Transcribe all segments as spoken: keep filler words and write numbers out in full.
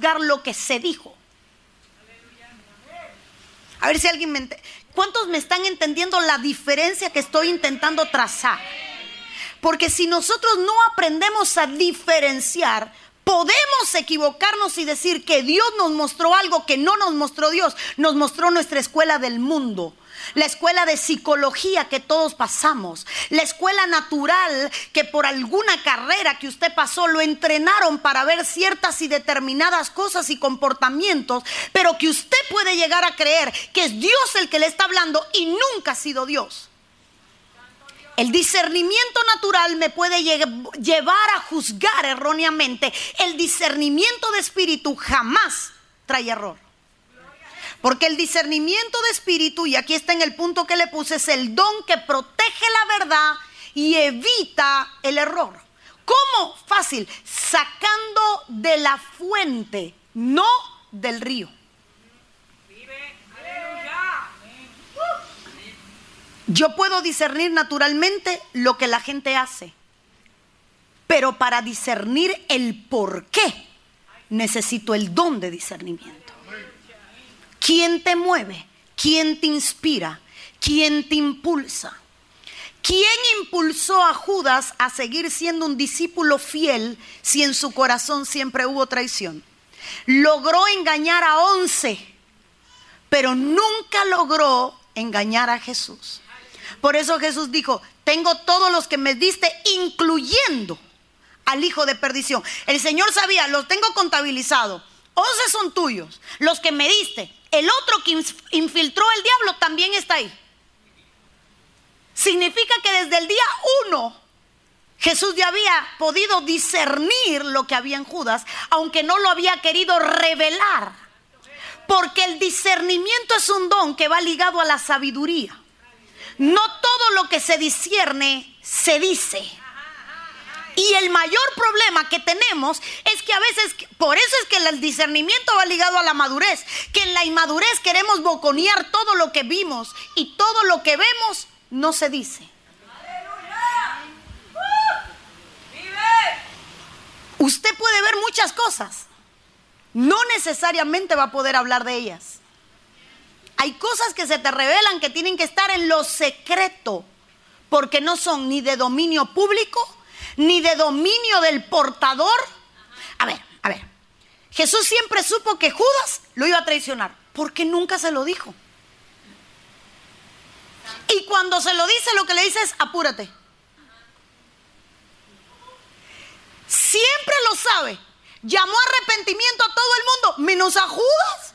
juzgar lo que se dijo. A ver si alguien me entiende. ¿Cuántos me están entendiendo la diferencia que estoy intentando trazar? Porque si nosotros no aprendemos a diferenciar, podemos equivocarnos y decir que Dios nos mostró algo que no nos mostró Dios. Nos mostró nuestra escuela del mundo, la escuela de psicología que todos pasamos, la escuela natural que por alguna carrera que usted pasó lo entrenaron para ver ciertas y determinadas cosas y comportamientos, pero que usted puede llegar a creer que es Dios el que le está hablando y nunca ha sido Dios. El discernimiento natural me puede llevar a juzgar erróneamente. El discernimiento de espíritu jamás trae error. Porque el discernimiento de espíritu, y aquí está en el punto que le puse, es el don que protege la verdad y evita el error. ¿Cómo? Fácil, sacando de la fuente, no del río. Yo puedo discernir naturalmente lo que la gente hace, pero para discernir el por qué necesito el don de discernimiento. ¿Quién te mueve? ¿Quién te inspira? ¿Quién te impulsa? ¿Quién impulsó a Judas a seguir siendo un discípulo fiel si en su corazón siempre hubo traición? Logró engañar a once, pero nunca logró engañar a Jesús. Por eso Jesús dijo: tengo todos los que me diste, incluyendo al hijo de perdición. El Señor sabía, los tengo contabilizados. once son tuyos, los que me diste. El otro que infiltró el diablo también está ahí. Significa que desde el día uno Jesús ya había podido discernir lo que había en Judas, aunque no lo había querido revelar. Porque el discernimiento es un don que va ligado a la sabiduría. No todo lo que se discierne se dice. Y el mayor problema que tenemos es que a veces, por eso es que el discernimiento va ligado a la madurez, que en la inmadurez queremos boconear todo lo que vimos y todo lo que vemos no se dice. Usted puede ver muchas cosas, no necesariamente va a poder hablar de ellas. Hay cosas que se te revelan que tienen que estar en lo secreto, porque no son ni de dominio público, ni de dominio del portador. A ver, a ver. Jesús siempre supo que Judas lo iba a traicionar, porque nunca se lo dijo. Y cuando se lo dice, lo que le dice es: apúrate. Siempre lo sabe. Llamó a arrepentimiento a todo el mundo, menos a Judas.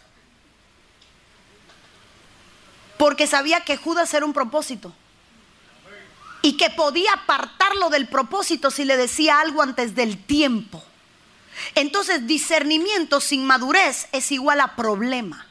Porque sabía que Judas era un propósito. Y que podía apartarlo del propósito si le decía algo antes del tiempo. Entonces, discernimiento sin madurez es igual a problema.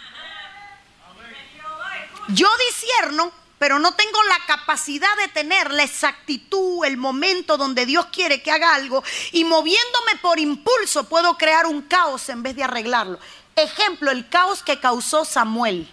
Yo discierno, pero no tengo la capacidad de tener la exactitud, el momento donde Dios quiere que haga algo. Y moviéndome por impulso puedo crear un caos en vez de arreglarlo. Ejemplo, el caos que causó Samuel.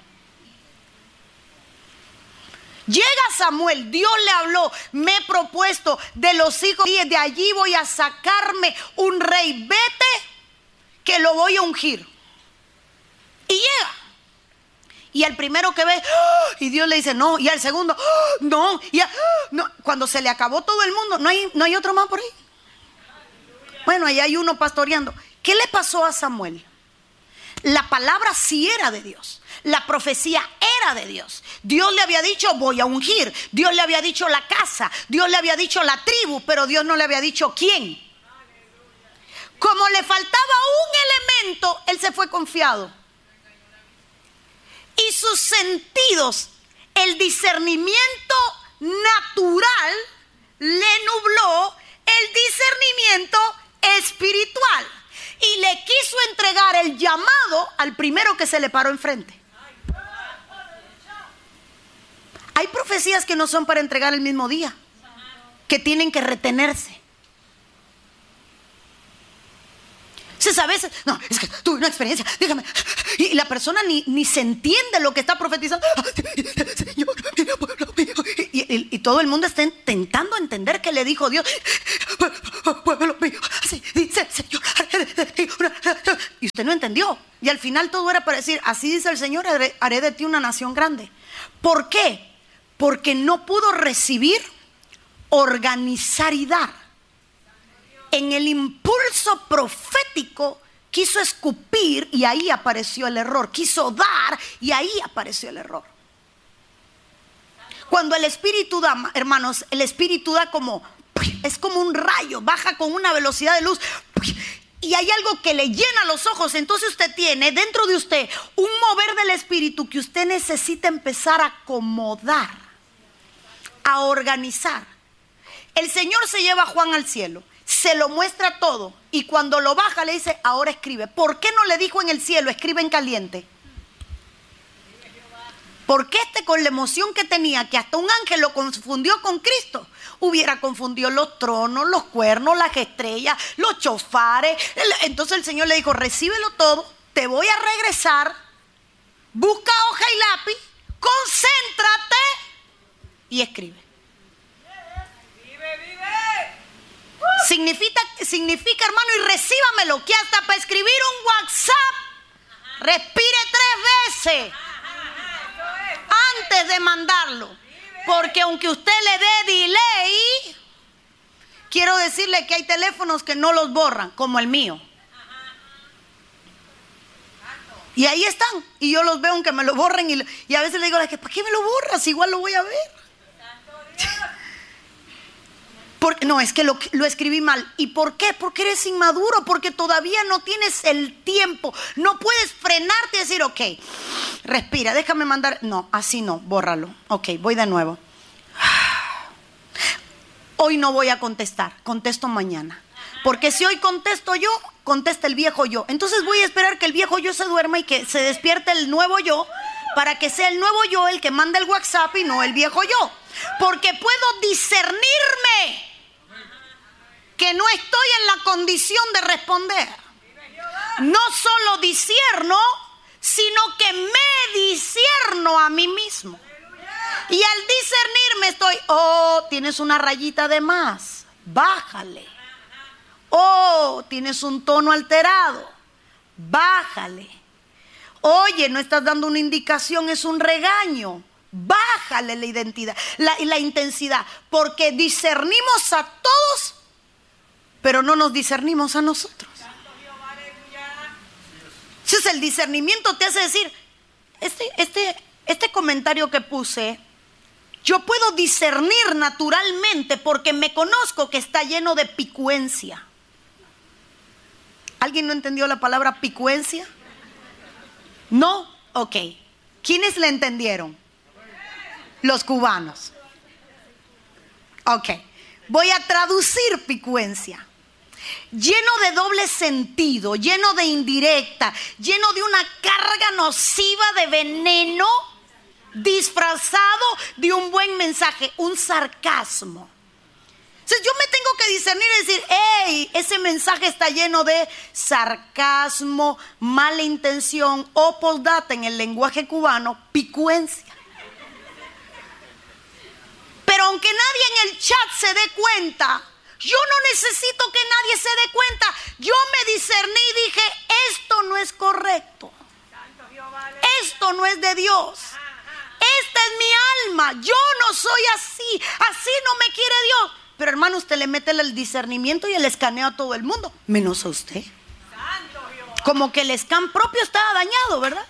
Llega Samuel, Dios le habló: me he propuesto de los hijos y de allí voy a sacarme un rey, vete que lo voy a ungir. Y llega, y al primero que ve, ¡oh!, y Dios le dice no, y al segundo, ¡oh!, no, y a, ¡oh!, no. Cuando se le acabó todo el mundo, no hay, no hay otro más por ahí. Bueno, ahí hay uno pastoreando. ¿Qué le pasó a Samuel? La palabra sí era de Dios. La profecía era de Dios. Dios le había dicho: voy a ungir. Dios le había dicho la casa. Dios le había dicho la tribu. Pero Dios no le había dicho quién. Como le faltaba un elemento, él se fue confiado. Y sus sentidos, el discernimiento natural, le nubló el discernimiento espiritual. Y le quiso entregar el llamado al primero que se le paró enfrente. Hay profecías que no son para entregar el mismo día, que tienen que retenerse. Entonces a veces, no, es que tuve una experiencia, dígame, y la persona ni, ni se entiende lo que está profetizando. Y y, y todo el mundo está intentando entender qué le dijo Dios. Pueblo mío, así dice el Señor. Y usted no entendió. Y al final todo era para decir, así dice el Señor, haré, haré de ti una nación grande. ¿Por qué? Porque no pudo recibir, organizar y dar. En el impulso profético quiso escupir y ahí apareció el error. Quiso dar y ahí apareció el error. Cuando el Espíritu da, hermanos, el Espíritu da como, es como un rayo, baja con una velocidad de luz y hay algo que le llena los ojos. Entonces usted tiene dentro de usted un mover del Espíritu que usted necesita empezar a acomodar, a organizar. El Señor se lleva a Juan al cielo, se lo muestra todo y cuando lo baja le dice, ahora escribe. ¿Por qué no le dijo en el cielo, escribe en caliente? Porque este, con la emoción que tenía, que hasta un ángel lo confundió con Cristo, hubiera confundido los tronos, los cuernos, las estrellas, los chofares. Entonces el Señor le dijo, recíbelo todo, te voy a regresar, busca hoja y lápiz, concéntrate y escribe. Significa, significa, hermano, y recíbamelo, que hasta para escribir un WhatsApp, respire tres veces antes de mandarlo. Porque aunque usted le dé delay, quiero decirle que hay teléfonos que no los borran, como el mío. Y ahí están. Y yo los veo aunque me lo borren. Y, y a veces le digo, ¿para qué me lo borras? Igual lo voy a ver. Porque, no, es que lo, lo escribí mal. ¿Y por qué? Porque eres inmaduro, porque todavía no tienes el tiempo. No puedes frenarte y decir, ok, respira, déjame mandar. No, así no, bórralo. Ok, voy de nuevo. Hoy no voy a contestar, contesto mañana. Porque si hoy contesto yo, contesta el viejo yo. Entonces voy a esperar que el viejo yo se duerma y que se despierte el nuevo yo, para que sea el nuevo yo el que manda el WhatsApp y no el viejo yo. Porque puedo discernirme que no estoy en la condición de responder. No solo discierno, sino que me discierno a mí mismo. Y al discernirme estoy, oh, tienes una rayita de más, bájale. Oh, tienes un tono alterado, bájale. Oye, no estás dando una indicación, es un regaño. Bájale la identidad, la, la intensidad, porque discernimos a todos, pero no nos discernimos a nosotros. Entonces el discernimiento te hace decir, este, este, este comentario que puse, yo puedo discernir naturalmente porque me conozco que está lleno de picuencia. ¿Alguien no entendió la palabra picuencia? ¿No? Ok. ¿Quiénes la entendieron? Los cubanos. Ok. Voy a traducir picuencia. Lleno de doble sentido, lleno de indirecta, lleno de una carga nociva de veneno, disfrazado de un buen mensaje, un sarcasmo. Entonces yo me tengo que discernir y decir, hey, ese mensaje está lleno de sarcasmo, mala intención o postdata en el lenguaje cubano, picuencia. Pero aunque nadie en el chat se dé cuenta, yo no necesito que nadie se dé cuenta. Yo me discerní y dije, esto no es correcto. Esto no es de Dios. Esta es mi alma. Yo no soy así. Así no me quiere Dios. Pero hermano, usted le mete el discernimiento y el escaneo a todo el mundo, menos a usted. Como que el scan propio estaba dañado, ¿verdad?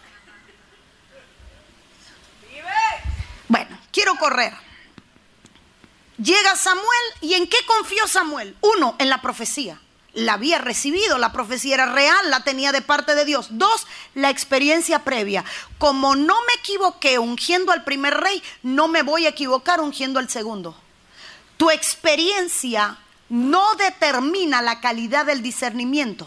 Bueno, quiero correr. Llega Samuel, ¿y en qué confió Samuel? Uno, en la profecía. La había recibido, la profecía era real, la tenía de parte de Dios. Dos, la experiencia previa. Como no me equivoqué ungiendo al primer rey, no me voy a equivocar ungiendo al segundo. Tu experiencia no determina la calidad del discernimiento.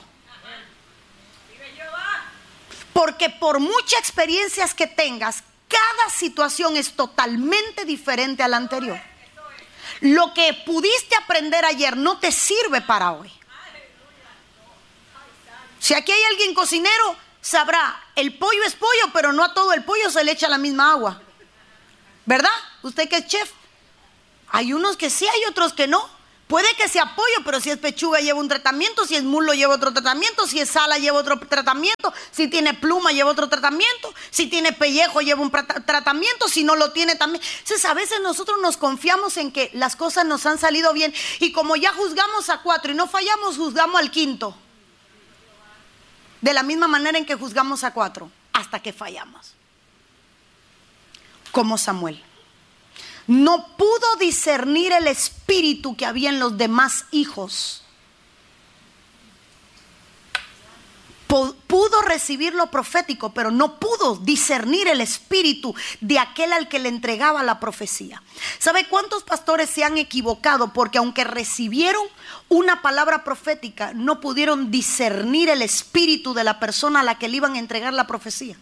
Porque por muchas experiencias que tengas, cada situación es totalmente diferente a la anterior. Lo que pudiste aprender ayer no te sirve para hoy. Si aquí hay alguien cocinero, sabrá, el pollo es pollo, pero no a todo el pollo se le echa la misma agua. ¿Verdad? Usted que es chef. Hay unos que sí, hay otros que no. Puede que sea pollo, pero si es pechuga lleva un tratamiento, si es muslo lleva otro tratamiento, si es ala lleva otro tratamiento, si tiene pluma lleva otro tratamiento, si tiene pellejo lleva un tratamiento, si no lo tiene también. Entonces a veces nosotros nos confiamos en que las cosas nos han salido bien y como ya juzgamos a cuatro y no fallamos, juzgamos al quinto. De la misma manera en que juzgamos a cuatro, hasta que fallamos. Como Samuel. No pudo discernir el espíritu que había en los demás hijos. Pudo recibir lo profético, pero no pudo discernir el espíritu de aquel al que le entregaba la profecía. ¿Sabe cuántos pastores se han equivocado? Porque aunque recibieron una palabra profética, no pudieron discernir el espíritu de la persona a la que le iban a entregar la profecía.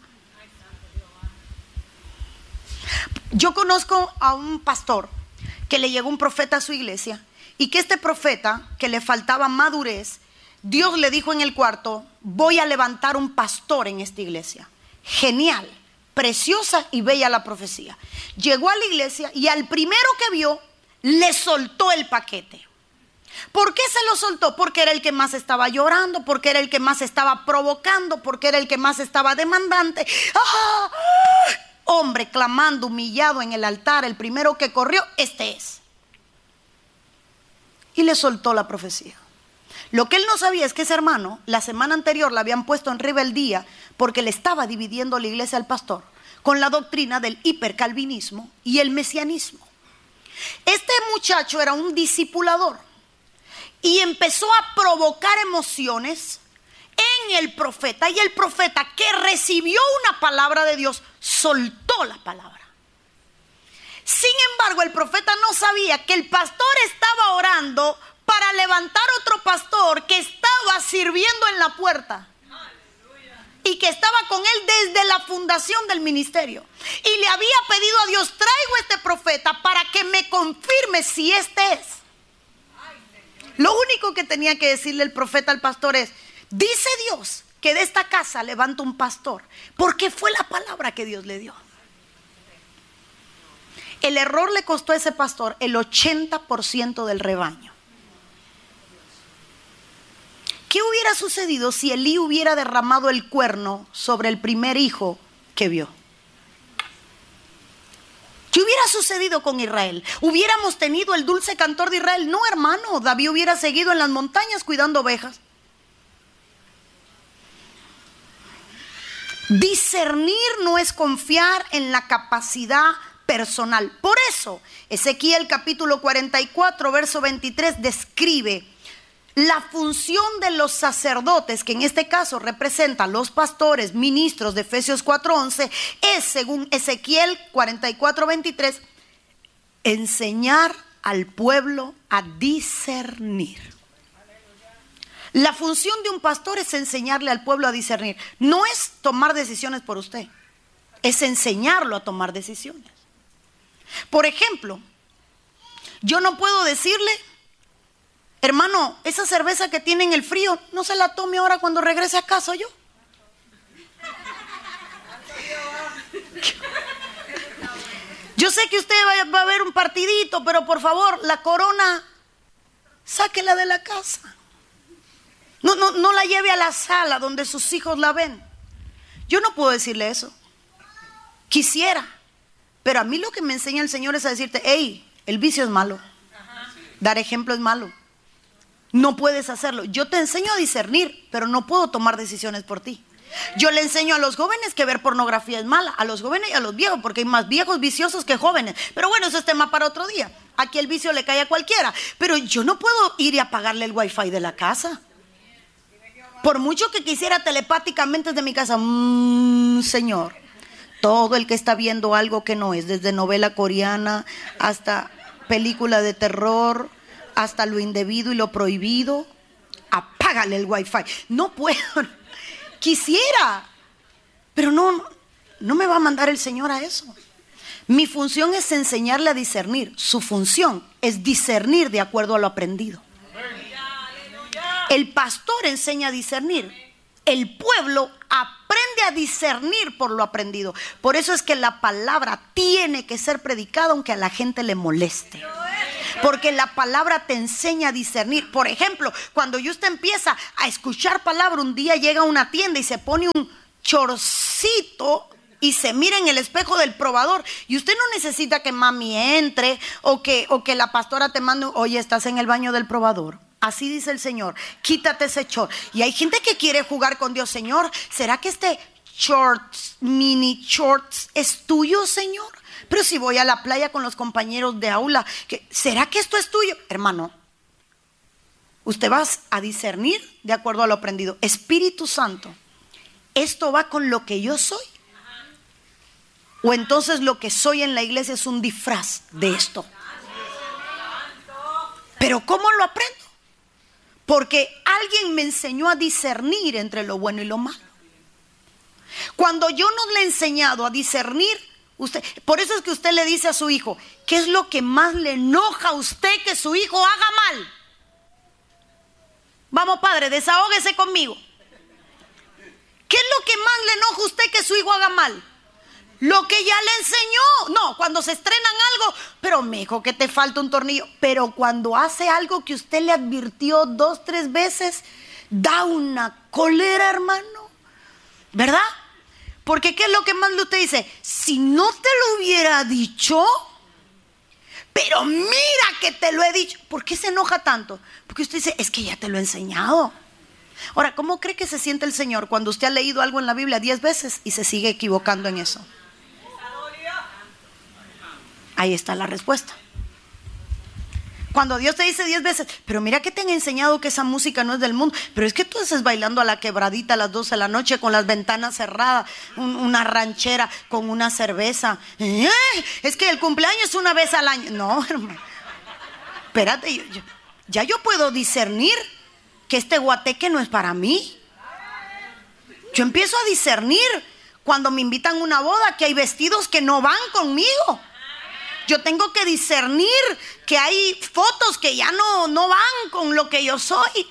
Yo conozco a un pastor que le llegó un profeta a su iglesia y que este profeta, que le faltaba madurez, Dios le dijo en el cuarto: voy a levantar un pastor en esta iglesia. Genial, preciosa y bella la profecía. Llegó a la iglesia y al primero que vio le soltó el paquete. ¿Por qué se lo soltó? Porque era el que más estaba llorando, porque era el que más estaba provocando, porque era el que más estaba demandante. ¡Ah! Hombre clamando, humillado en el altar, el primero que corrió, este es. Y le soltó la profecía. Lo que él no sabía es que ese hermano, la semana anterior la habían puesto en rebeldía porque le estaba dividiendo la iglesia al pastor con la doctrina del hipercalvinismo y el mesianismo. Este muchacho era un discipulador y empezó a provocar emociones en el profeta, y el profeta, que recibió una palabra de Dios, soltó la palabra. Sin embargo, el profeta no sabía que el pastor estaba orando para levantar otro pastor que estaba sirviendo en la puerta y que estaba con él desde la fundación del ministerio, y le había pedido a Dios: traigo este profeta para que me confirme si este es. Lo único que tenía que decirle el profeta al pastor es: dice Dios que de esta casa levanta un pastor, porque fue la palabra que Dios le dio. El error le costó a ese pastor el ochenta por ciento del rebaño. ¿Qué hubiera sucedido si Elí hubiera derramado el cuerno sobre el primer hijo que vio? ¿Qué hubiera sucedido con Israel? ¿Hubiéramos tenido el dulce cantor de Israel? No, hermano, David hubiera seguido en las montañas cuidando ovejas. Discernir no es confiar en la capacidad personal. Por eso, Ezequiel capítulo cuarenta y cuatro, verso veintitrés describe la función de los sacerdotes, que en este caso representan los pastores, ministros de Efesios cuatro once, es, según Ezequiel cuarenta y cuatro, veintitrés, enseñar al pueblo a discernir. La función de un pastor es enseñarle al pueblo a discernir. No es tomar decisiones por usted, es enseñarlo a tomar decisiones. Por ejemplo, yo no puedo decirle: hermano, esa cerveza que tiene en el frío, no se la tome ahora cuando regrese a casa. Yo Yo sé que usted va, va a ver un partidito, pero por favor, la corona, sáquela de la casa. No, no, no la lleve a la sala donde sus hijos la ven. Yo no puedo decirle eso. Quisiera, pero a mí lo que me enseña el Señor es a decirte: hey, el vicio es malo, dar ejemplo es malo, no puedes hacerlo. Yo te enseño a discernir, pero no puedo tomar decisiones por ti. Yo le enseño a los jóvenes que ver pornografía es mala, a los jóvenes y a los viejos, porque hay más viejos viciosos que jóvenes. Pero bueno, eso es tema para otro día. Aquí el vicio le cae a cualquiera, pero yo no puedo ir y apagarle el wifi de la casa. Por mucho que quisiera telepáticamente desde mi casa, mmm, Señor, todo el que está viendo algo que no es, desde novela coreana hasta película de terror, hasta lo indebido y lo prohibido, apágale el wifi. No puedo, quisiera, pero no, no me va a mandar el Señor a eso. Mi función es enseñarle a discernir. Su función es discernir de acuerdo a lo aprendido. El pastor enseña a discernir. El pueblo aprende a discernir por lo aprendido. Por eso es que la palabra tiene que ser predicada aunque a la gente le moleste. Porque la palabra te enseña a discernir. Por ejemplo, cuando usted empieza a escuchar palabra, un día llega a una tienda y se pone un chorcito y se mira en el espejo del probador, y usted no necesita que mami entre o que, o que la pastora te mande, oye, estás en el baño del probador. Así dice el Señor, quítate ese short. Y hay gente que quiere jugar con Dios. Señor, ¿será que este shorts, mini shorts es tuyo, Señor? Pero si voy a la playa con los compañeros de aula, ¿será que esto es tuyo? Hermano, usted va a discernir de acuerdo a lo aprendido. Espíritu Santo, ¿esto va con lo que yo soy? O entonces lo que soy en la iglesia es un disfraz de esto. Pero ¿cómo lo aprendo? Porque alguien me enseñó a discernir entre lo bueno y lo malo. Cuando yo no le he enseñado a discernir, usted, por eso es que usted le dice a su hijo, ¿qué es lo que más le enoja a usted que su hijo haga mal? Vamos, padre, desahógese conmigo. ¿Qué es lo que más le enoja a usted que su hijo haga mal? Lo que ya le enseñó. No, cuando se estrenan algo, pero mijo, que te falta un tornillo. Pero cuando hace algo que usted le advirtió dos, tres veces, da una cólera, hermano, ¿verdad? Porque ¿qué es lo que más usted dice? Si no te lo hubiera dicho, pero mira que te lo he dicho. ¿Por qué se enoja tanto? Porque usted dice, es que ya te lo he enseñado. Ahora, ¿cómo cree que se siente el Señor cuando usted ha leído algo en la Biblia diez veces y se sigue equivocando en eso? Ahí está la respuesta. Cuando Dios te dice diez veces, pero mira que te han enseñado que esa música no es del mundo, pero es que tú estás bailando a la quebradita a las doce de la noche con las ventanas cerradas, un, una ranchera con una cerveza. ¿Eh? Es que el cumpleaños es una vez al año. No, hermano, espérate, yo, yo, ya yo puedo discernir que este guateque no es para mí. Yo empiezo a discernir cuando me invitan a una boda que hay vestidos que no van conmigo. Yo tengo que discernir que hay fotos que ya no, no van con lo que yo soy.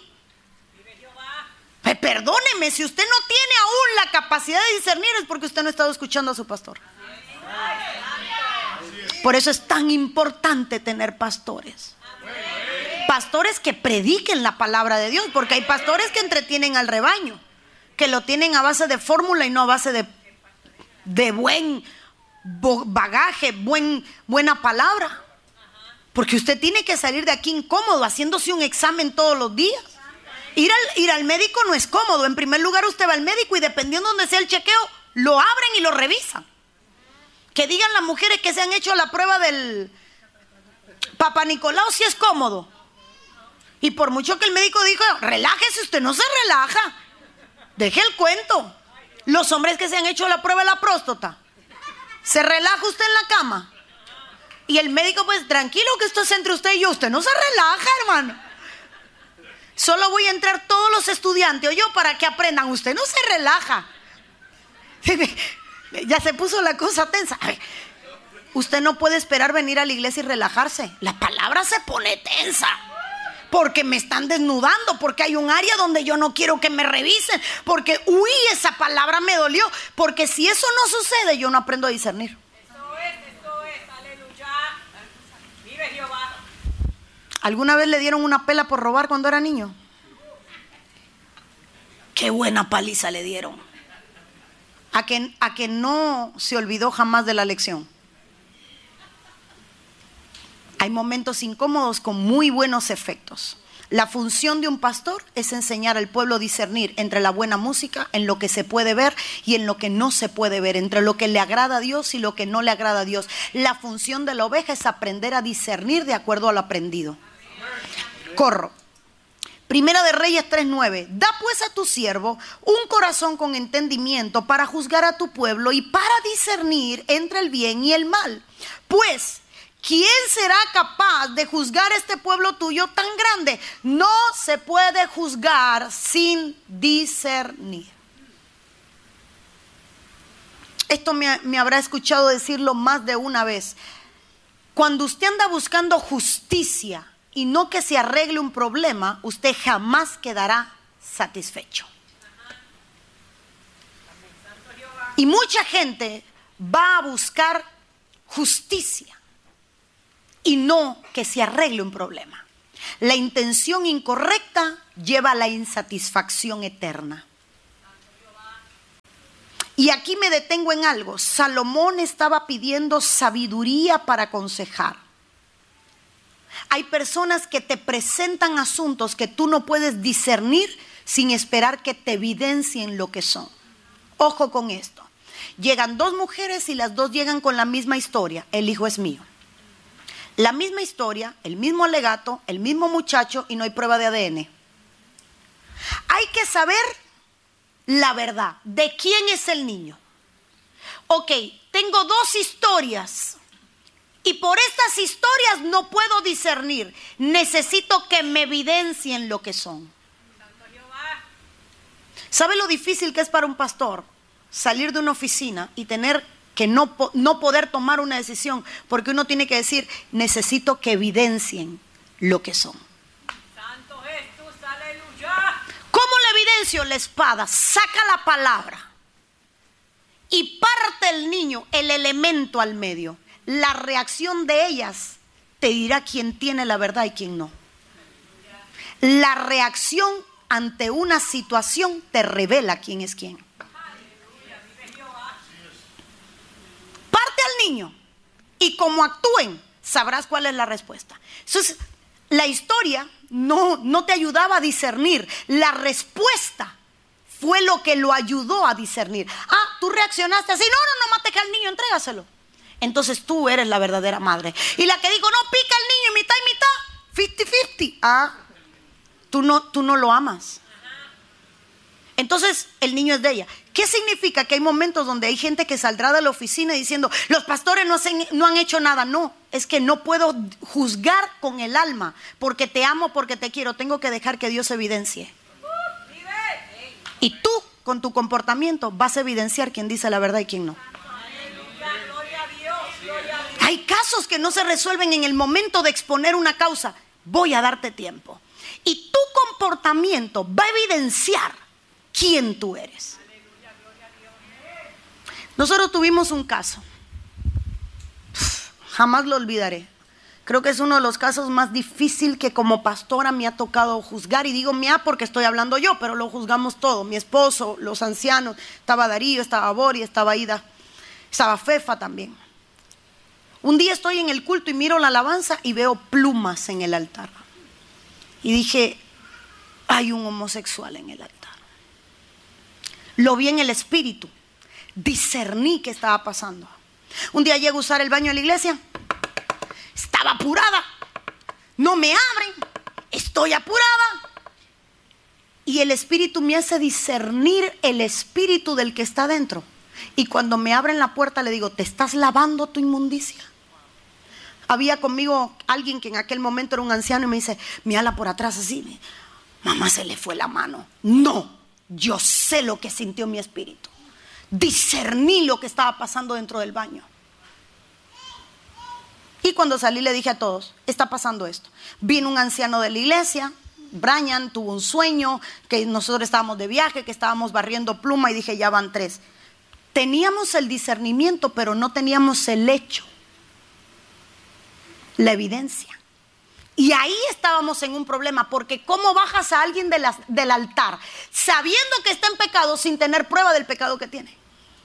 Perdóneme, si usted no tiene aún la capacidad de discernir es porque usted no ha estado escuchando a su pastor. Por eso es tan importante tener pastores. Pastores que prediquen la palabra de Dios, porque hay pastores que entretienen al rebaño, que lo tienen a base de fórmula y no a base de, de buen bagaje, buen, buena palabra. Porque usted tiene que salir de aquí incómodo, haciéndose un examen todos los días. Ir al, ir al médico no es cómodo. En primer lugar, usted va al médico y dependiendo de donde sea el chequeo, lo abren y lo revisan. Que digan las mujeres que se han hecho la prueba del Papa Nicolau si es cómodo. Y por mucho que el médico dijo, relájese, usted no se relaja. Deje el cuento. Los hombres que se han hecho la prueba de la próstata, ¿se relaja usted en la cama? Y el médico, pues tranquilo que esto es entre usted y yo. Usted no se relaja, hermano. Solo voy a entrar todos los estudiantes o yo para que aprendan. Usted no se relaja. Ya se puso la cosa tensa. Ay, usted no puede esperar venir a la iglesia y relajarse. La palabra se pone tensa. Porque me están desnudando, porque hay un área donde yo no quiero que me revisen, porque, uy, esa palabra me dolió, porque si eso no sucede, yo no aprendo a discernir. Eso es, eso es, aleluya, vive Jehová. ¿Alguna vez le dieron una pela por robar cuando era niño? Qué buena paliza le dieron. A que, a que no se olvidó jamás de la lección. Hay momentos incómodos con muy buenos efectos. La función de un pastor es enseñar al pueblo a discernir entre la buena música, en lo que se puede ver y en lo que no se puede ver, entre lo que le agrada a Dios y lo que no le agrada a Dios. La función de la oveja es aprender a discernir de acuerdo a lo aprendido. Corro. Primera de Reyes tres nueve. Da pues a tu siervo un corazón con entendimiento para juzgar a tu pueblo y para discernir entre el bien y el mal. Pues ¿quién será capaz de juzgar este pueblo tuyo tan grande? No se puede juzgar sin discernir. Esto me, me habrá escuchado decirlo más de una vez. Cuando usted anda buscando justicia y no que se arregle un problema, usted jamás quedará satisfecho. Y mucha gente va a buscar justicia y no que se arregle un problema. La intención incorrecta lleva a la insatisfacción eterna. Y aquí me detengo en algo. Salomón estaba pidiendo sabiduría para aconsejar. Hay personas que te presentan asuntos que tú no puedes discernir sin esperar que te evidencien lo que son. Ojo con esto. Llegan dos mujeres y las dos llegan con la misma historia. El hijo es mío. La misma historia, el mismo alegato, el mismo muchacho y no hay prueba de A D N. Hay que saber la verdad. ¿De quién es el niño? Ok, tengo dos historias y por estas historias no puedo discernir. Necesito que me evidencien lo que son. ¿Sabe lo difícil que es para un pastor salir de una oficina y tener que no, no poder tomar una decisión? Porque uno tiene que decir, necesito que evidencien lo que son. Santo Jesús, aleluya. ¿Cómo le evidencio? La espada, saca la palabra y parte el niño, el elemento al medio. La reacción de ellas te dirá quién tiene la verdad y quién no. La reacción ante una situación te revela quién es quién. Parte al niño y como actúen, sabrás cuál es la respuesta. Entonces, la historia no, no te ayudaba a discernir. La respuesta fue lo que lo ayudó a discernir. Ah, tú reaccionaste así. No, no, no mates al niño, entrégaselo. Entonces tú eres la verdadera madre. Y la que dijo, no, pica al niño, mitad y mitad, cincuenta cincuenta. Ah, tú no, tú no lo amas. Entonces el niño es de ella. ¿Qué significa? Que hay momentos donde hay gente que saldrá de la oficina diciendo, los pastores no, hacen, no han hecho nada. No, es que no puedo juzgar con el alma, porque te amo, porque te quiero. Tengo que dejar que Dios evidencie. Y tú, con tu comportamiento, vas a evidenciar quién dice la verdad y quién no. Hay casos que no se resuelven en el momento de exponer una causa. Voy a darte tiempo. Y tu comportamiento va a evidenciar quién tú eres. Nosotros tuvimos un caso. Jamás lo olvidaré. Creo que es uno de los casos más difíciles que como pastora me ha tocado juzgar. Y digo mea porque estoy hablando yo, pero lo juzgamos todo. Mi esposo, los ancianos, estaba Darío, estaba Bori, estaba Ida, estaba Fefa también. Un día estoy en el culto y miro la alabanza y veo plumas en el altar. Y dije, hay un homosexual en el altar. Lo vi en el espíritu. Discerní qué estaba pasando. Un día llego a usar el baño de la iglesia. Estaba apurada. No me abren. Estoy apurada. Y el espíritu me hace discernir el espíritu del que está dentro. Y cuando me abren la puerta le digo, ¿te estás lavando tu inmundicia? Había conmigo alguien que en aquel momento era un anciano y me dice, mírala por atrás así. Mamá, se le fue la mano. No, yo sé lo que sintió mi espíritu. Discerní lo que estaba pasando dentro del baño. Y cuando salí le dije a todos, está pasando esto. Vino un anciano de la iglesia, Brian, tuvo un sueño, que nosotros estábamos de viaje, que estábamos barriendo pluma y dije, ya van tres. Teníamos el discernimiento, pero no teníamos el hecho, la evidencia. Y ahí estábamos en un problema, porque ¿cómo bajas a alguien de la, del altar sabiendo que está en pecado sin tener prueba del pecado que tiene?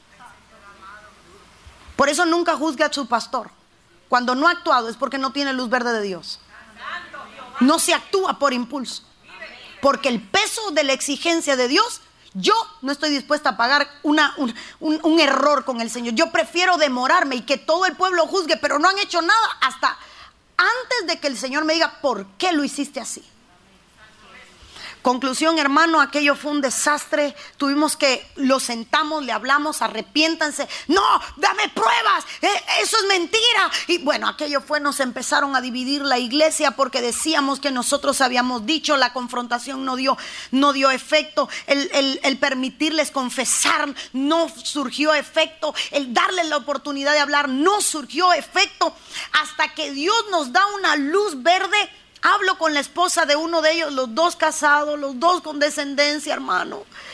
Por eso nunca juzgue a su pastor. Cuando no ha actuado es porque no tiene luz verde de Dios. No se actúa por impulso, porque el peso de la exigencia de Dios, yo no estoy dispuesta a pagar una, un, un, un error con el Señor. Yo prefiero demorarme y que todo el pueblo juzgue, pero no han hecho nada hasta antes de que el Señor me diga por qué lo hiciste así. Conclusión, hermano, aquello fue un desastre. Tuvimos que, lo sentamos, le hablamos, arrepiéntanse. No, dame pruebas, eh, eso es mentira. Y bueno, aquello fue, nos empezaron a dividir la iglesia porque decíamos que nosotros habíamos dicho. La confrontación no dio, no dio efecto. El, el, el permitirles confesar no surgió efecto. El darles la oportunidad de hablar no surgió efecto. Hasta que Dios nos da una luz verde. Hablo con la esposa de uno de ellos, los dos casados, los dos con descendencia, hermano.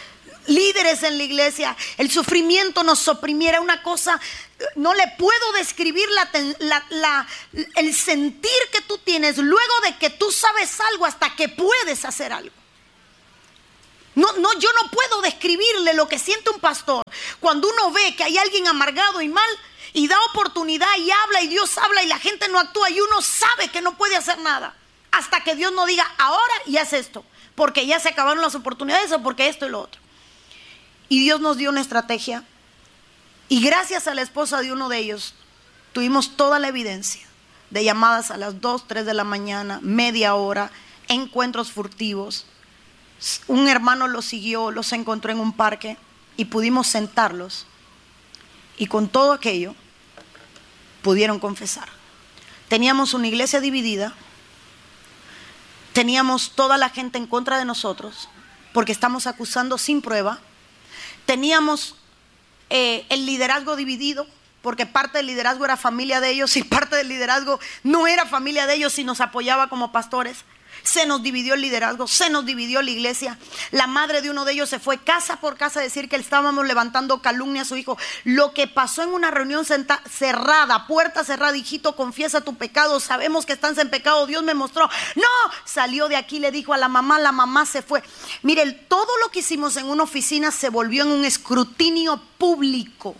líderes en la iglesia, el sufrimiento nos oprimiera, una cosa, no le puedo describir la, la, la, el sentir que tú tienes luego de que tú sabes algo hasta que puedes hacer algo. No, no, yo no puedo describirle lo que siente un pastor cuando uno ve que hay alguien amargado y mal y da oportunidad y habla y Dios habla y la gente no actúa y uno sabe que no puede hacer nada hasta que Dios no diga ahora y haz esto, porque ya se acabaron las oportunidades o porque esto y lo otro. Y Dios nos dio una estrategia y gracias a la esposa de uno de ellos tuvimos toda la evidencia de llamadas a las dos, tres de la mañana, media hora, encuentros furtivos. Un hermano los siguió, los encontró en un parque y pudimos sentarlos y con todo aquello pudieron confesar. Teníamos una iglesia dividida, teníamos toda la gente en contra de nosotros porque estamos acusando sin prueba, teníamos eh, el liderazgo dividido porque parte del liderazgo era familia de ellos y parte del liderazgo no era familia de ellos y nos apoyaba como pastores. Se nos dividió el liderazgo, se nos dividió la iglesia. La madre de uno de ellos se fue casa por casa a decir que estábamos levantando calumnia a su hijo. Lo que pasó en una reunión cerrada, puerta cerrada, hijito, confiesa tu pecado, sabemos que estás en pecado, Dios me mostró. No, salió de aquí, le dijo a la mamá, la mamá se fue. Mire, todo lo que hicimos en una oficina se volvió en un escrutinio público.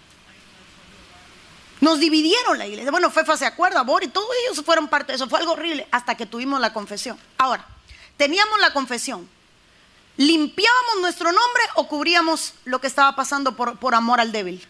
Nos dividieron la iglesia. Bueno, Fefa se acuerda, Bori, todos ellos fueron parte de eso. Fue algo horrible hasta que tuvimos la confesión. Ahora, teníamos la confesión. ¿Limpiábamos nuestro nombre o cubríamos lo que estaba pasando por, por amor al débil?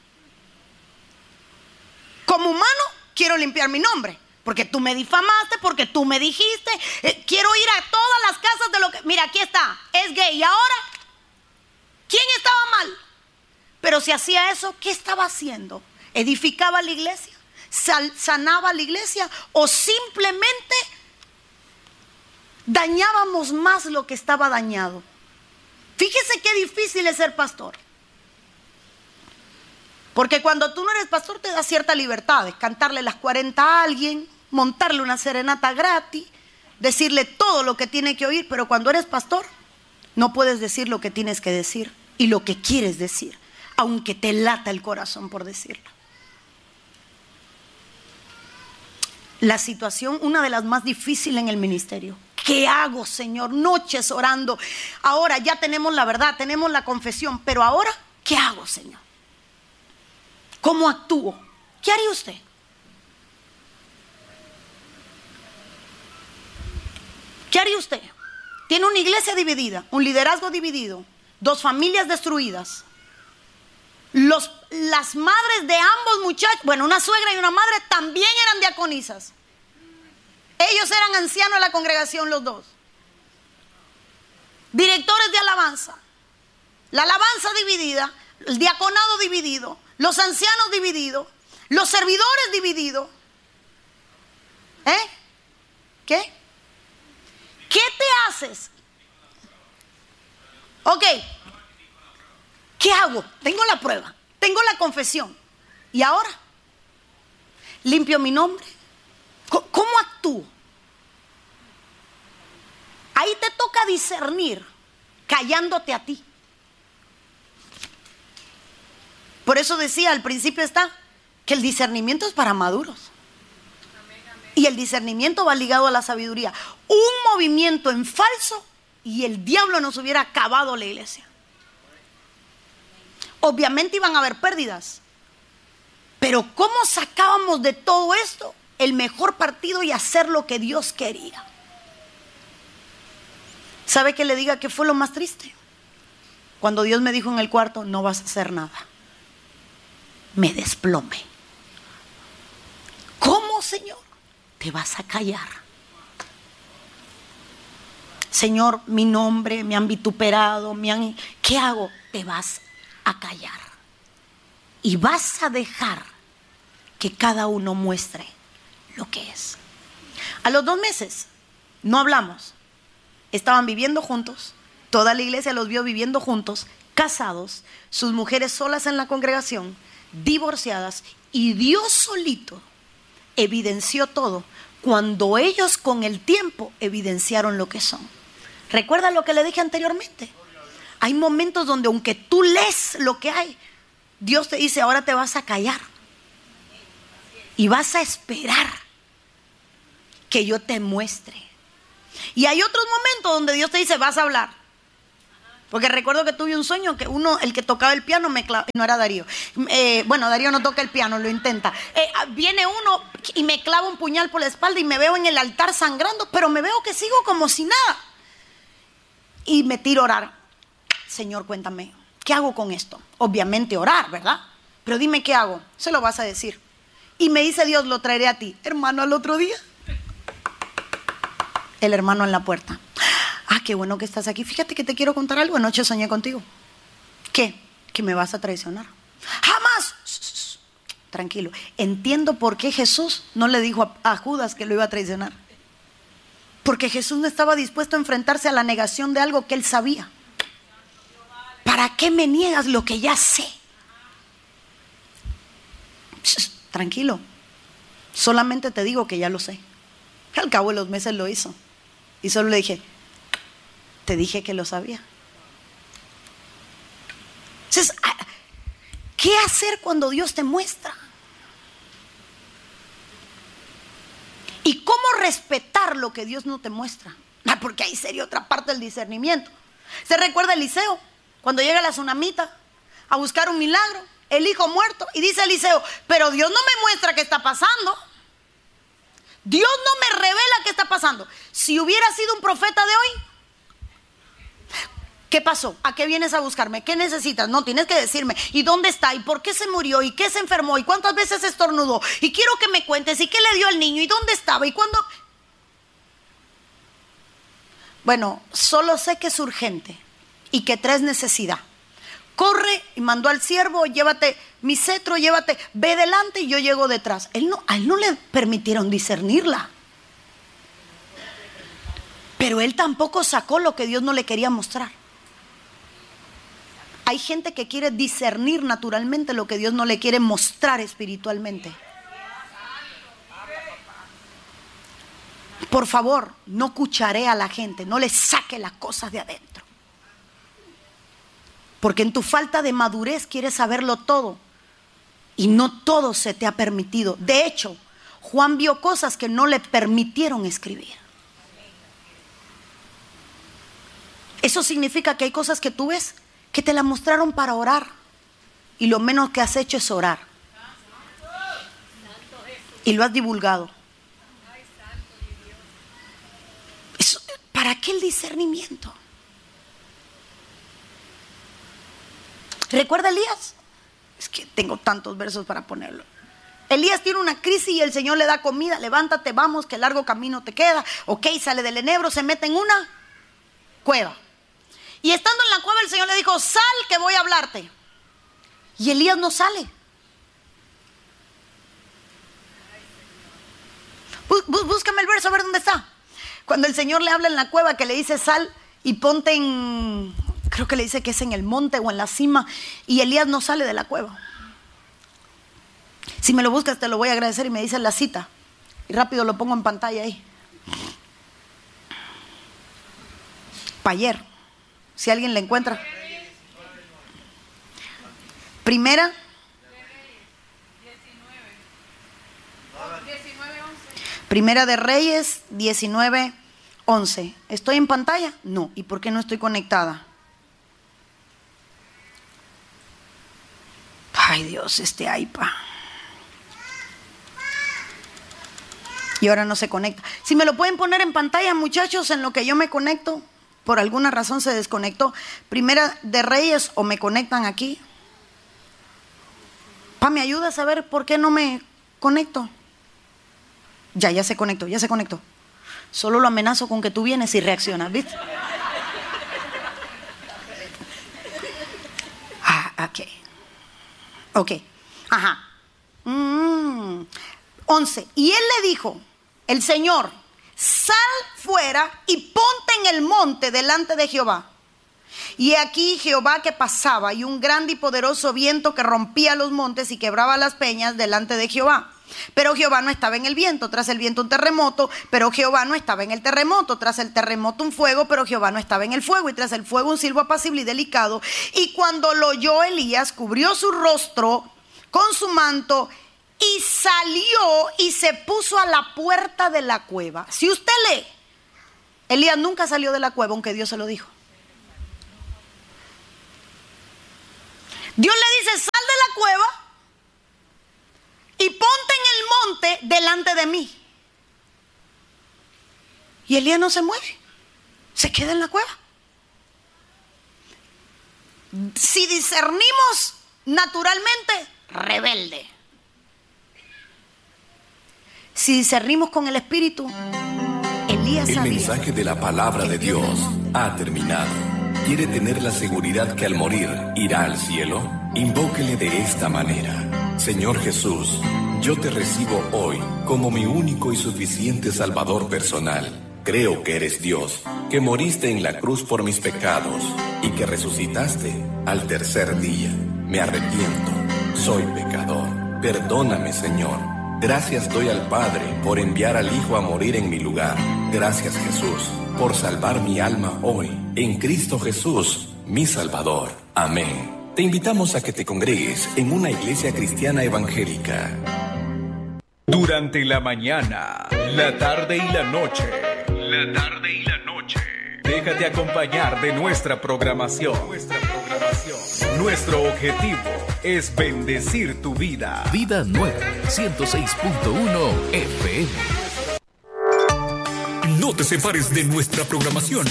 Como humano, quiero limpiar mi nombre. Porque tú me difamaste, porque tú me dijiste. Eh, quiero ir a todas las casas de lo que... Mira, aquí está, es gay. ¿Y ahora? ¿Quién estaba mal? Pero si hacía eso, ¿qué estaba haciendo? ¿Edificaba la iglesia? ¿Sanaba la iglesia? ¿O simplemente dañábamos más lo que estaba dañado? Fíjese qué difícil es ser pastor. Porque cuando tú no eres pastor te da cierta libertad de cantarle las cuarenta a alguien, montarle una serenata gratis, decirle todo lo que tiene que oír. Pero cuando eres pastor no puedes decir lo que tienes que decir y lo que quieres decir, aunque te lata el corazón por decirlo. La situación, una de las más difíciles en el ministerio. ¿Qué hago, Señor? Noches orando. Ahora ya tenemos la verdad, tenemos la confesión, pero ahora, ¿qué hago, Señor? ¿Cómo actúo? ¿Qué haría usted? ¿Qué haría usted? Tiene una iglesia dividida, un liderazgo dividido, dos familias destruidas. Los, las madres de ambos muchachos, bueno, una suegra y una madre también eran diaconisas. Ellos eran ancianos de la congregación los dos. Directores de alabanza. La alabanza dividida, el diaconado dividido, los ancianos divididos, los servidores divididos. ¿Eh? ¿Qué? ¿Qué te haces? Ok. ¿Qué hago? Tengo la prueba, tengo la confesión. ¿Y ahora? ¿Limpio mi nombre? ¿Cómo actúo? Ahí te toca discernir, callándote a ti. Por eso decía, al principio está, que el discernimiento es para maduros. Y el discernimiento va ligado a la sabiduría. Un movimiento en falso y el diablo nos hubiera acabado la iglesia. Obviamente iban a haber pérdidas, pero ¿cómo sacábamos de todo esto el mejor partido y hacer lo que Dios quería? ¿Sabe que le diga qué fue lo más triste? Cuando Dios me dijo en el cuarto, no vas a hacer nada. Me desplomé. ¿Cómo, Señor? Te vas a callar. Señor, mi nombre, me han vituperado, me han... ¿Qué hago? Te vas a callar y vas a dejar que cada uno muestre lo que es. A los dos meses no hablamos, estaban viviendo juntos, toda la iglesia los vio viviendo juntos, casados, sus mujeres solas en la congregación, divorciadas, y Dios solito evidenció todo cuando ellos con el tiempo evidenciaron lo que son. ¿Recuerda lo que le dije anteriormente? Hay momentos donde aunque tú lees lo que hay, Dios te dice, ahora te vas a callar y vas a esperar que yo te muestre. Y hay otros momentos donde Dios te dice, vas a hablar. Porque recuerdo que tuve un sueño que uno, el que tocaba el piano, me clava, no era Darío. Eh, bueno, Darío no toca el piano, lo intenta. Eh, viene uno y me clava un puñal por la espalda y me veo en el altar sangrando, pero me veo que sigo como si nada. Y me tiro a orar. Señor, cuéntame, ¿qué hago con esto? Obviamente orar, ¿verdad? Pero dime qué hago. Se lo vas a decir. Y me dice Dios, lo traeré a ti. Hermano, al otro día, el hermano en la puerta. Ah, qué bueno que estás aquí. Fíjate que te quiero contar algo. Anoche soñé contigo. ¿Qué? Que me vas a traicionar. Jamás. Tranquilo. Entiendo por qué Jesús no le dijo a, a Judas que lo iba a traicionar. Porque Jesús no estaba dispuesto a enfrentarse a la negación de algo que él sabía. ¿Para qué me niegas lo que ya sé? Tranquilo. Solamente te digo que ya lo sé. Al cabo de los meses lo hizo. Y solo le dije, te dije que lo sabía. Entonces, ¿qué hacer cuando Dios te muestra? ¿Y cómo respetar lo que Dios no te muestra? Ah, porque ahí sería otra parte del discernimiento. ¿Se recuerda Eliseo? Cuando llega la tsunamita a buscar un milagro, el hijo muerto, y dice Eliseo, pero Dios no me muestra qué está pasando. Dios no me revela qué está pasando. Si hubiera sido un profeta de hoy, ¿qué pasó? ¿A qué vienes a buscarme? ¿Qué necesitas? No, tienes que decirme. ¿Y dónde está? ¿Y por qué se murió? ¿Y qué se enfermó? ¿Y cuántas veces estornudó? Y quiero que me cuentes. ¿Y qué le dio al niño? ¿Y dónde estaba? ¿Y cuándo? Bueno, solo sé que es urgente y que traes necesidad. Corre y mandó al siervo, llévate mi cetro, llévate, ve delante y yo llego detrás. Él no, a él no le permitieron discernirla. Pero él tampoco sacó lo que Dios no le quería mostrar. Hay gente que quiere discernir naturalmente lo que Dios no le quiere mostrar espiritualmente. Por favor, no cucharee a la gente, no le saque las cosas de adentro. Porque en tu falta de madurez quieres saberlo todo y no todo se te ha permitido. De hecho, Juan vio cosas que no le permitieron escribir. Eso significa que hay cosas que tú ves que te las mostraron para orar y lo menos que has hecho es orar y lo has divulgado. Eso, ¿para qué el discernimiento? ¿Recuerda Elías? Es que tengo tantos versos para ponerlo. Elías tiene una crisis y el Señor le da comida. Levántate, vamos, que largo camino te queda. Ok, sale del enebro, se mete en una cueva. Y estando en la cueva el Señor le dijo, sal que voy a hablarte. Y Elías no sale. Bú, búscame el verso a ver dónde está. Cuando el Señor le habla en la cueva que le dice sal y ponte en... Creo que le dice que es en el monte o en la cima. Y Elías no sale de la cueva. Si me lo buscas te lo voy a agradecer y me dices la cita. Y rápido lo pongo en pantalla ahí. Para ayer. Si alguien le encuentra. Primera. Primera de Reyes diecinueve once. ¿Estoy en pantalla? No. ¿Y por qué no estoy conectada? Ay Dios, este iPad. Y ahora no se conecta. Si me lo pueden poner en pantalla, muchachos, en lo que yo me conecto. Por alguna razón se desconectó. Primera de Reyes, o me conectan aquí. Pa, ¿me ayudas a ver por qué no me conecto? Ya, ya se conectó, ya se conectó. Solo lo amenazo con que tú vienes y reaccionas, ¿viste? Ah, ok. Ok, ajá. Mm. once. Y él le dijo, el Señor, sal fuera y ponte en el monte delante de Jehová. Y aquí Jehová que pasaba y un grande y poderoso viento que rompía los montes y quebraba las peñas delante de Jehová. pero Jehová no estaba en el viento, tras el viento un terremoto, pero Jehová no estaba en el terremoto, tras el terremoto un fuego, pero Jehová no estaba en el fuego, y tras el fuego un silbo apacible y delicado. Y cuando lo oyó Elías, cubrió su rostro con su manto y salió y se puso a la puerta de la cueva. Si usted lee, Elías nunca salió de la cueva, aunque Dios se lo dijo. Dios le dice: sal de la cueva y ponte en el monte delante de mí. Y Elías no se mueve, se queda en la cueva. Si discernimos naturalmente, rebelde. Si discernimos con el Espíritu, Elías El sabía. mensaje de la palabra de Dios ha terminado. ¿Quiere tener la seguridad que al morir irá al cielo? Invóquele de esta manera: Señor Jesús, yo te recibo hoy como mi único y suficiente Salvador personal. Creo que eres Dios, que moriste en la cruz por mis pecados y que resucitaste al tercer día. Me arrepiento, soy pecador. Perdóname, Señor. Gracias doy al Padre por enviar al Hijo a morir en mi lugar. Gracias, Jesús, por salvar mi alma hoy, en Cristo Jesús, mi Salvador. Amén. Te invitamos a que te congregues en una iglesia cristiana evangélica. Durante la mañana, la tarde y la noche. La tarde y la noche. Déjate acompañar de nuestra programación. Nuestra programación. Nuestro objetivo es bendecir tu vida. Vida Nueva, ciento seis punto uno F M. No te separes de nuestra programación.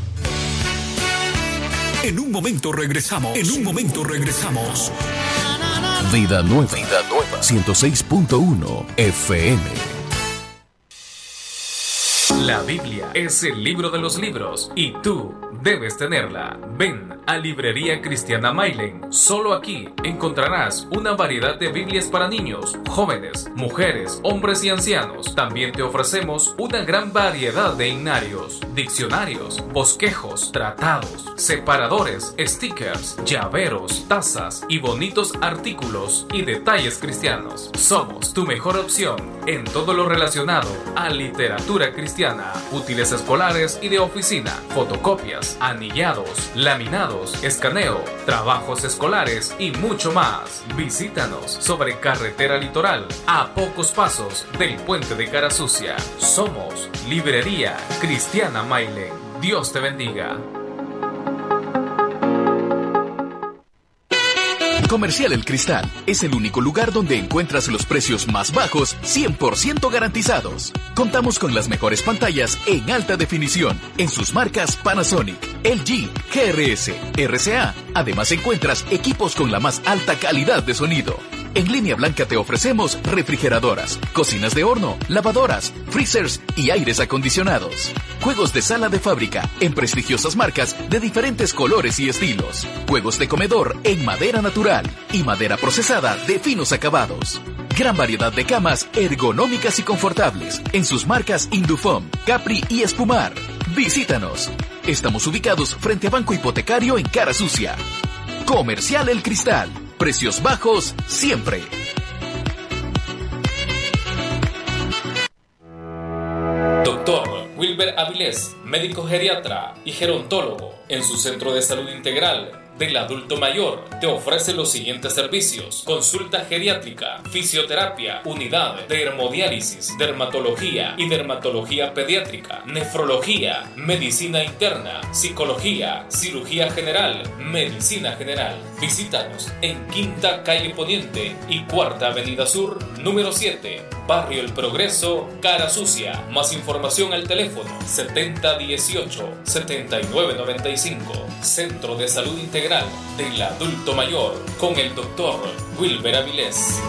En un momento regresamos. En un momento regresamos. Vida Nueva, Vida Nueva, ciento seis punto uno F M. La Biblia es el libro de los libros y tú debes tenerla. Ven a Librería Cristiana Mailen. Solo aquí encontrarás una variedad de Biblias para niños, jóvenes, mujeres, hombres y ancianos. También te ofrecemos una gran variedad de himnarios, diccionarios, bosquejos, tratados, separadores, stickers, llaveros, tazas y bonitos artículos y detalles cristianos. Somos tu mejor opción en todo lo relacionado a literatura cristiana, útiles escolares y de oficina, fotocopias, anillados, laminados, escaneo, trabajos escolares y mucho más. Visítanos sobre Carretera Litoral, a pocos pasos del puente de Carasucia. Somos Librería Cristiana Mailen. Dios te bendiga. Comercial El Cristal es el único lugar donde encuentras los precios más bajos, cien por ciento garantizados. Contamos con las mejores pantallas en alta definición en sus marcas Panasonic, L G, G R S, R C A. Además encuentras equipos con la más alta calidad de sonido. En Línea Blanca te ofrecemos refrigeradoras, cocinas de horno, lavadoras, freezers y aires acondicionados. Juegos de sala de fábrica en prestigiosas marcas de diferentes colores y estilos. Juegos de comedor en madera natural y madera procesada de finos acabados. Gran variedad de camas ergonómicas y confortables en sus marcas Indufom, Capri y Espumar. Visítanos. Estamos ubicados frente a Banco Hipotecario en Carasucia. Comercial El Cristal. Precios bajos siempre. Doctor Wilber Avilés, médico geriatra y gerontólogo, en su centro de salud integral del adulto mayor, te ofrece los siguientes servicios: consulta geriátrica, fisioterapia, unidad de hemodiálisis, dermatología y dermatología pediátrica, nefrología, medicina interna, psicología, cirugía general, medicina general. Visítanos en Quinta Calle Poniente y Cuarta Avenida Sur, número siete, Barrio El Progreso, Carasucia. Más información al teléfono setenta dieciocho, setenta y nueve noventa y cinco. Centro de Salud Integral del Adulto Mayor con el doctor Wilber Avilés.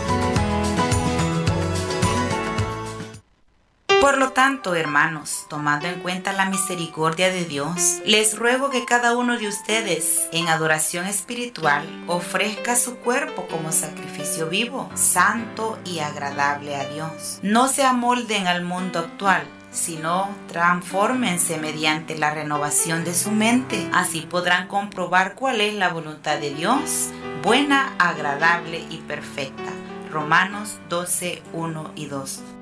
Por lo tanto, hermanos, tomando en cuenta la misericordia de Dios, les ruego que cada uno de ustedes, en adoración espiritual, ofrezca su cuerpo como sacrificio vivo, santo y agradable a Dios. No se amolden al mundo actual, sino transfórmense mediante la renovación de su mente. Así podrán comprobar cuál es la voluntad de Dios, buena, agradable y perfecta. Romanos doce, uno y dos.